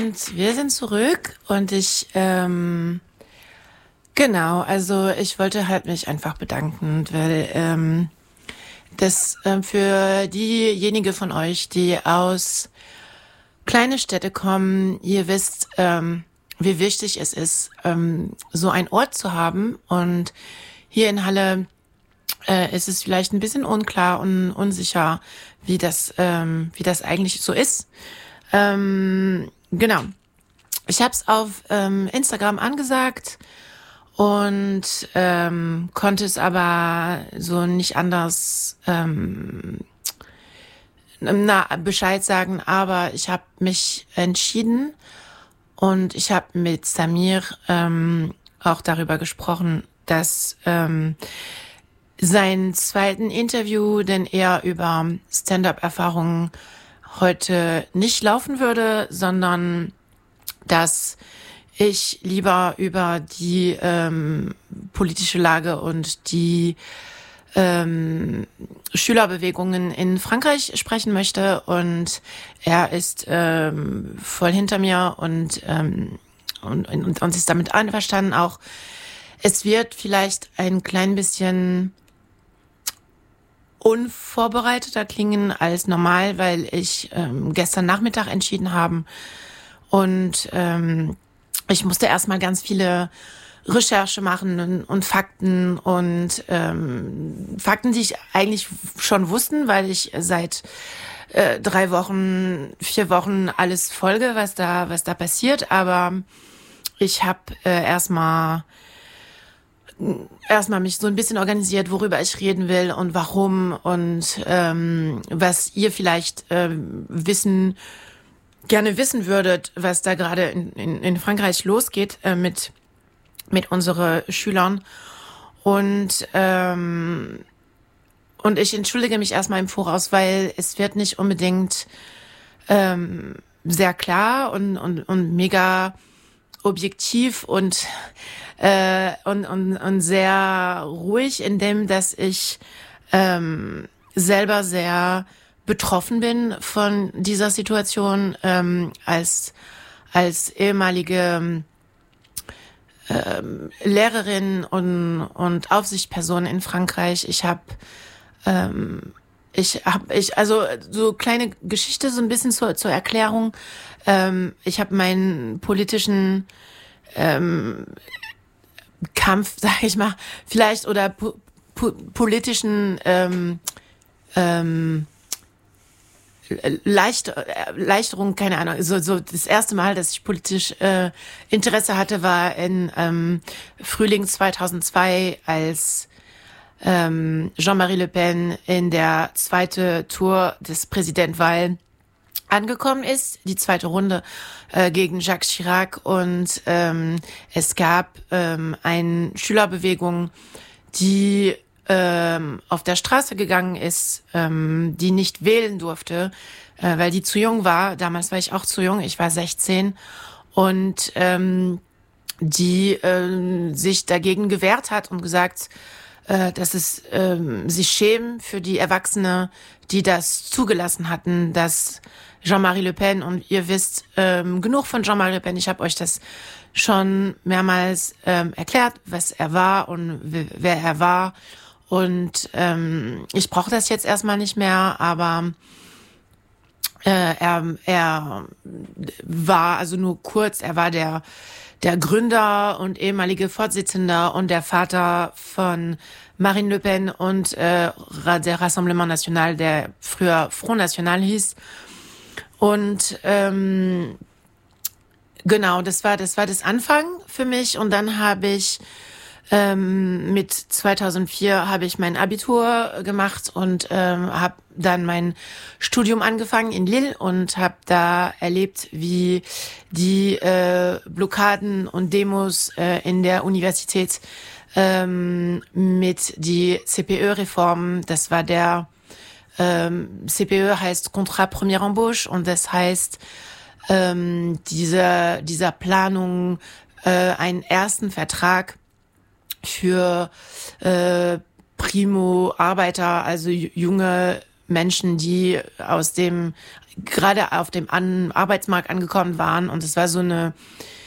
Wir sind zurück und also ich wollte halt mich einfach bedanken, weil das für diejenigen von euch, die aus kleine Städte kommen, ihr wisst, wie wichtig es ist, so einen Ort zu haben. Und hier in Halle ist es vielleicht ein bisschen unklar und unsicher, wie das eigentlich so ist. Genau. Ich habe es auf Instagram angesagt und konnte es aber so nicht anders Bescheid sagen. Aber ich habe mich entschieden und ich habe mit Samir auch darüber gesprochen, dass sein zweiten Interview, den er über Stand-up-Erfahrungen heute nicht laufen würde, sondern dass ich lieber über die politische Lage und die Schülerbewegungen in Frankreich sprechen möchte. Und er ist voll hinter mir und ist damit einverstanden. Auch es wird vielleicht ein klein bisschen unvorbereiteter klingen als normal, weil ich gestern Nachmittag entschieden habe und ich musste erstmal ganz viele Recherche machen und Fakten und Fakten, die ich eigentlich schon wussten, weil ich seit 3 Wochen, 4 Wochen alles folge, was da passiert. Aber ich habe erstmal mich so ein bisschen organisiert, worüber ich reden will und warum und was ihr vielleicht gerne wissen würdet, was da gerade in Frankreich losgeht mit unseren Schülern. Und ich entschuldige mich erstmal im Voraus, weil es wird nicht unbedingt sehr klar und mega objektiv und sehr ruhig, indem dass ich selber sehr betroffen bin von dieser Situation als ehemalige Lehrerin und Aufsichtsperson in Frankreich. Also so kleine Geschichte so ein bisschen zur Erklärung. Ich habe meinen politischen Kampf, sag ich mal, vielleicht oder politischen Erleichterung, keine Ahnung. So das erste Mal, dass ich politisch Interesse hatte, war in Frühling 2002, als Jean-Marie Le Pen in der zweiten Tour des Präsidentwahl angekommen ist, die zweite Runde gegen Jacques Chirac, und es gab eine Schülerbewegung, die auf der Straße gegangen ist, die nicht wählen durfte, weil die zu jung war. Damals war ich auch zu jung, ich war 16, und die sich dagegen gewehrt hat und gesagt, dass es sich schämen für die Erwachsene, die das zugelassen hatten, dass Jean-Marie Le Pen, und ihr wisst genug von Jean-Marie Le Pen, ich habe euch das schon mehrmals erklärt, was er war und wer er war. Und ich brauche das jetzt erstmal nicht mehr, aber er war, also nur kurz, er war der Gründer und ehemalige Vorsitzender und der Vater von Marine Le Pen und der Rassemblement National, der früher Front National hieß. Und genau, das war das Anfang für mich. Und dann habe ich mit 2004 habe ich mein Abitur gemacht und habe dann mein Studium angefangen in Lille und habe da erlebt, wie die Blockaden und Demos in der Universität mit die CPE-Reform, das war der CPE heißt Contrat Première Embauche, und das heißt dieser Planung einen ersten Vertrag für Primo-Arbeiter, also junge Menschen, die gerade auf dem Arbeitsmarkt angekommen waren. Und es war so eine